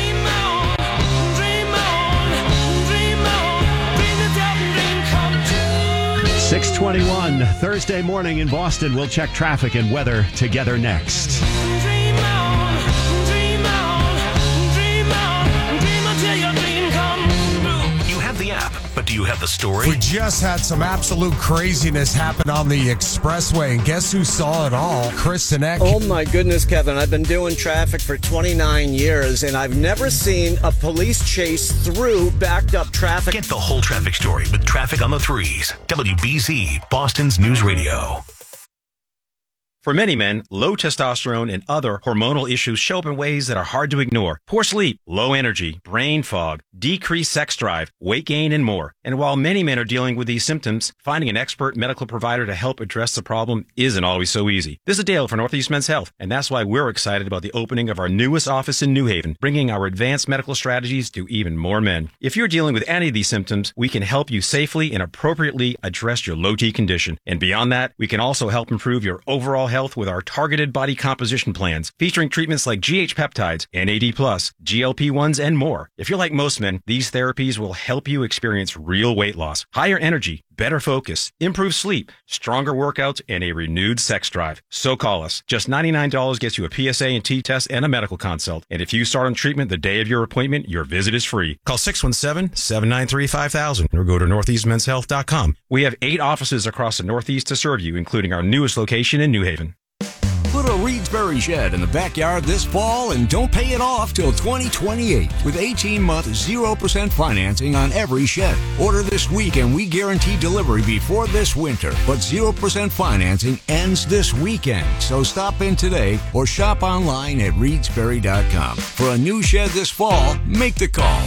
six twenty-one, Thursday morning in Boston. We'll check traffic and weather together next. The app, but do you have the story? We just had some absolute craziness happen on the expressway, and guess who saw it all? Chris Sinek. Oh my goodness, Kevin, I've been doing traffic for twenty-nine years, and I've never seen a police chase through backed up traffic. Get the whole traffic story with Traffic on the Threes. W B Z, Boston's News Radio. For many men, low testosterone and other hormonal issues show up in ways that are hard to ignore. Poor sleep, low energy, brain fog, decreased sex drive, weight gain, and more. And while many men are dealing with these symptoms, finding an expert medical provider to help address the problem isn't always so easy. This is Dale for Northeast Men's Health, and that's why we're excited about the opening of our newest office in New Haven, bringing our advanced medical strategies to even more men. If you're dealing with any of these symptoms, we can help you safely and appropriately address your low T condition. And beyond that, we can also help improve your overall health with our targeted body composition plans, featuring treatments like G H peptides, N A D plus, G L P ones, and more. If you're like most men, these therapies will help you experience real weight loss, higher energy, better focus, improved sleep, stronger workouts, and a renewed sex drive. So call us. Just ninety-nine dollars gets you a P S A and T test and a medical consult. And if you start on treatment the day of your appointment, your visit is free. Call six one seven, seven nine three, five thousand or go to northeast men's health dot com. We have eight offices across the Northeast to serve you, including our newest location in New Haven. Put a Reedsbury shed in the backyard this fall and don't pay it off till twenty twenty-eight with eighteen-month zero percent financing on every shed. Order this week and we guarantee delivery before this winter. But zero percent financing ends this weekend. So stop in today or shop online at reedsbury dot com. For a new shed this fall, make the call.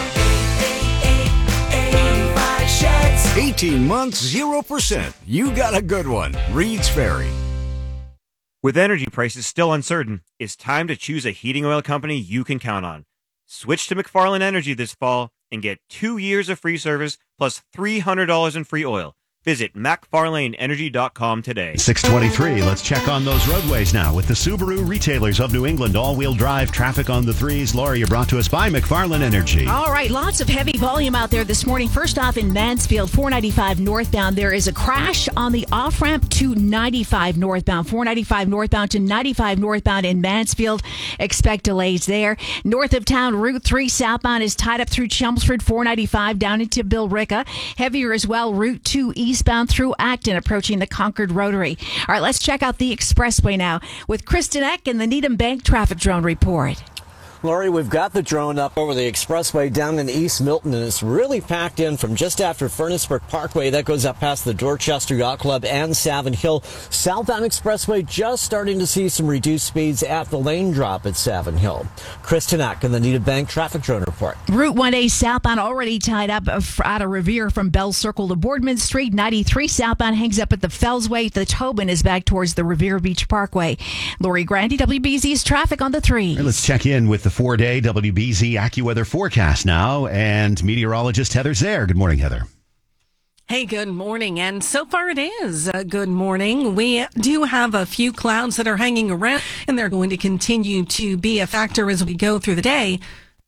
eighteen months, zero percent. You got a good one. Reed's Ferry. With energy prices still uncertain, it's time to choose a heating oil company you can count on. Switch to McFarland Energy this fall and get two years of free service plus three hundred dollars in free oil. Visit macfarlane energy dot com today. six twenty-three, let's check on those roadways now with the Subaru Retailers of New England. All-wheel drive traffic on the threes. Laura, you're brought to us by McFarland Energy. All right, lots of heavy volume out there this morning. First off, in Mansfield, four ninety-five northbound, there is a crash on the off-ramp to ninety-five northbound. four ninety-five northbound to ninety-five northbound in Mansfield. Expect delays there. North of town, Route three southbound is tied up through Chelmsford, four ninety-five down into Billerica. Heavier as well, Route two east eastbound through Acton, approaching the Concord Rotary. All right, let's check out the expressway now with Kristen Eck and the Needham Bank traffic drone report. Lori, we've got the drone up over the expressway down in East Milton, and it's really packed in from just after Furnace Brook Parkway. That goes up past the Dorchester Yacht Club and Savin Hill. Southbound expressway just starting to see some reduced speeds at the lane drop at Savin Hill. Kristen Eck in the Needham Bank traffic drone report. Route one A southbound already tied up out of Revere from Bell Circle to Boardman Street. ninety-three southbound hangs up at the Fellsway. The Tobin is back towards the Revere Beach Parkway. Lori Grandy, W B Z's traffic on the three. Let's check in with the four-day W B Z AccuWeather forecast now, and meteorologist Heather Zare. Good morning, Heather. Hey, good morning. And so far it is a good morning. We do have a few clouds that are hanging around, and they're going to continue to be a factor as we go through the day.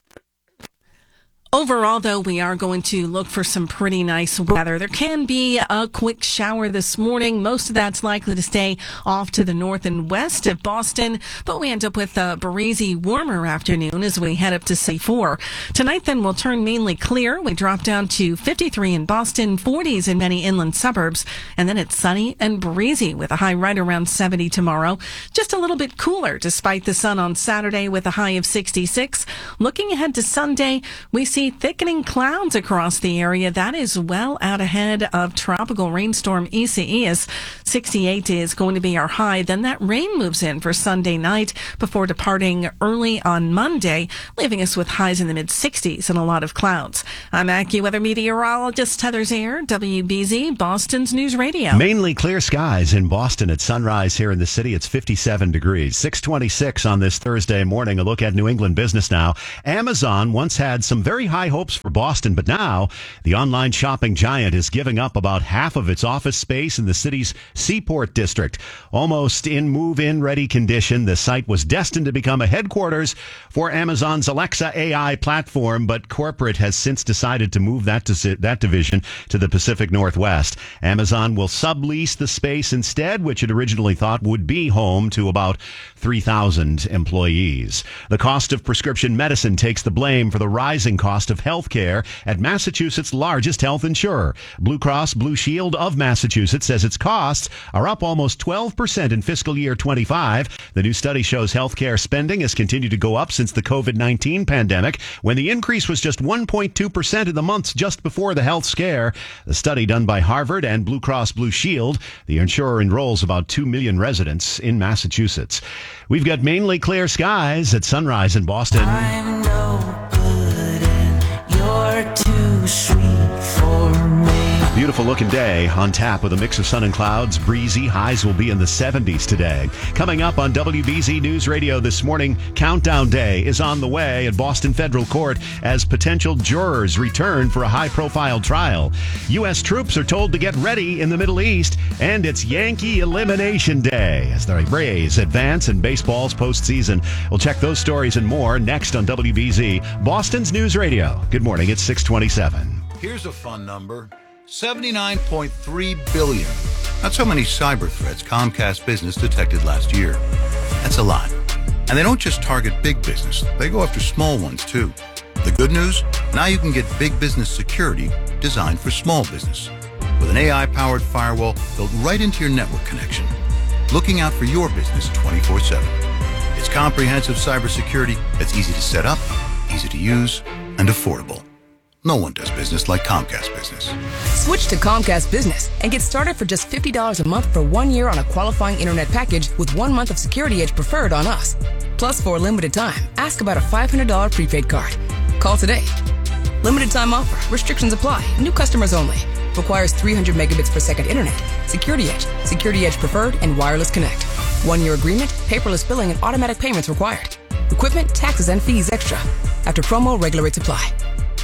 Overall, though, we are going to look for some pretty nice weather. There can be a quick shower this morning. Most of that's likely to stay off to the north and west of Boston, but we end up with a breezy, warmer afternoon as we head up to seventy-four. Tonight, then, will turn mainly clear. We drop down to fifty-three in Boston, forties in many inland suburbs, and then it's sunny and breezy with a high right around seventy tomorrow. Just a little bit cooler despite the sun on Saturday with a high of sixty-six. Looking ahead to Sunday, we see thickening clouds across the area. That is well out ahead of tropical rainstorm Isaias. sixty-eight is going to be our high. Then that rain moves in for Sunday night before departing early on Monday, leaving us with highs in the mid-sixties and a lot of clouds. I'm AccuWeather meteorologist Heather Zare, W B Z, Boston's News Radio. Mainly clear skies in Boston at sunrise here in the city. It's fifty-seven degrees. six twenty-six on this Thursday morning. A look at New England business now. Amazon once had some very high hopes for Boston, but now the online shopping giant is giving up about half of its office space in the city's Seaport district. Almost in move-in ready condition, the site was destined to become a headquarters for Amazon's Alexa A I platform, but corporate has since decided to move that to, that division to the Pacific Northwest. Amazon will sublease the space instead, which it originally thought would be home to about three thousand employees. The cost of prescription medicine takes the blame for the rising cost of health care at Massachusetts' largest health insurer. Blue Cross Blue Shield of Massachusetts says its costs are up almost twelve percent in fiscal year twenty-five. The new study shows health care spending has continued to go up since the covid nineteen pandemic, when the increase was just one point two percent in the months just before the health scare. The study done by Harvard and Blue Cross Blue Shield, the insurer enrolls about two million residents in Massachusetts. We've got mainly clear skies at sunrise in Boston. I'm no good and you're too sweet for me. Beautiful looking day on tap with a mix of sun and clouds. Breezy. Highs will be in the seventies today. Coming up on W B Z News Radio this morning, Countdown Day is on the way at Boston Federal Court as potential jurors return for a high-profile trial. U S troops are told to get ready in the Middle East, and it's Yankee Elimination Day as the Rays advance in baseball's postseason. We'll check those stories and more next on W B Z, Boston's News Radio. Good morning. It's six twenty-seven. Here's a fun number. seventy-nine point three billion. That's how many cyber threats Comcast Business detected last year. That's a lot. And they don't just target big business. They go after small ones, too. The good news? Now you can get big business security designed for small business with an A I-powered firewall built right into your network connection, looking out for your business twenty-four seven. It's comprehensive cybersecurity that's easy to set up, easy to use, and affordable. No one does business like Comcast Business. Switch to Comcast Business and get started for just fifty dollars a month for one year on a qualifying internet package with one month of Security Edge Preferred on us. Plus, for a limited time, ask about a five hundred dollars prepaid card. Call today. Limited time offer. Restrictions apply. New customers only. Requires three hundred megabits per second internet. Security Edge, Security Edge Preferred, and Wireless Connect. One-year agreement, paperless billing, and automatic payments required. Equipment, taxes, and fees extra. After promo, regular rates apply.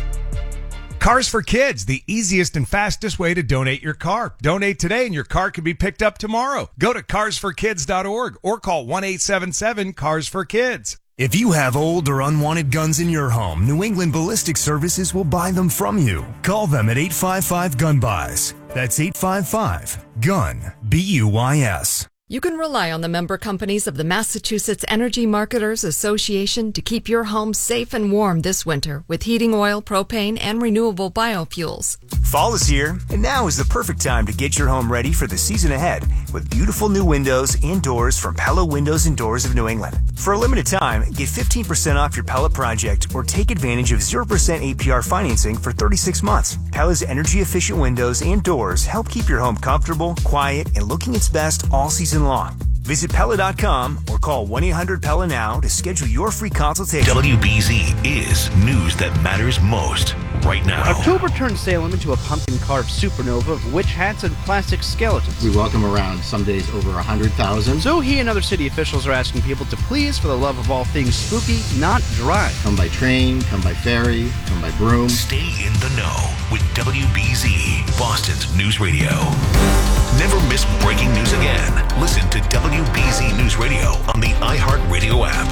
Cars for Kids, the easiest and fastest way to donate your car. Donate today and your car can be picked up tomorrow. Go to cars for kids dot org or call one eight seven seven cars for kids. If you have old or unwanted guns in your home, New England Ballistic Services will buy them from you. Call them at eight five five gun buys. That's eight five five gun B U Y S. You can rely on the member companies of the Massachusetts Energy Marketers Association to keep your home safe and warm this winter with heating oil, propane, and renewable biofuels. Fall is here, and now is the perfect time to get your home ready for the season ahead with beautiful new windows and doors from Pella Windows and Doors of New England. For a limited time, get fifteen percent off your Pella project or take advantage of zero percent A P R financing for thirty-six months. Pella's energy-efficient windows and doors help keep your home comfortable, quiet, and looking its best all season long. Visit Pella dot com or call one eight hundred P E L L A now to schedule your free consultation. W B Z is news that matters most right now. October turned Salem into a pumpkin-carved supernova of witch hats and plastic skeletons. We welcome around some days over one hundred thousand. So he and other city officials are asking people to please, for the love of all things spooky, not drive. Come by train, come by ferry, come by broom. Stay in the know with W B Z, Boston's news radio. Never miss breaking news again. Listen to W B Z News Radio on the iHeartRadio app.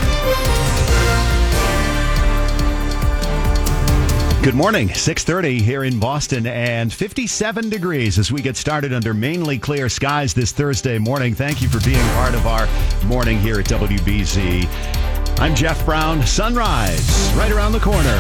Good morning, six thirty here in Boston and fifty-seven degrees as we get started under mainly clear skies this Thursday morning. Thank you for being part of our morning here at W B Z. I'm Jeff Brown. Sunrise right around the corner.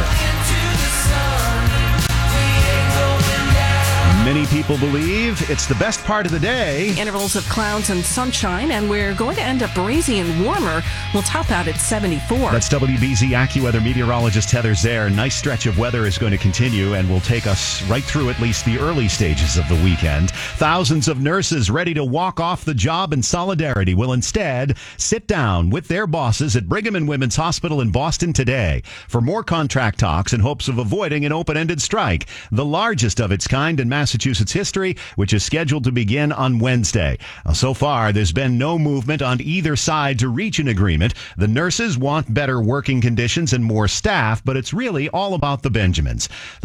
Many people believe it's the best part of the day. Intervals of clouds and sunshine, and we're going to end up breezy and warmer. We'll top out at seventy-four. That's W B Z AccuWeather meteorologist Heather Zare. Nice stretch of weather is going to continue and will take us right through at least the early stages of the weekend. Thousands of nurses ready to walk off the job in solidarity will instead sit down with their bosses at Brigham and Women's Hospital in Boston today for more contract talks in hopes of avoiding an open-ended strike, the largest of its kind in Massachusetts. Massachusetts history, which is scheduled to begin on Wednesday. So far, there's been no movement on either side to reach an agreement. The nurses want better working conditions and more staff, but it's really all about the Benjamins.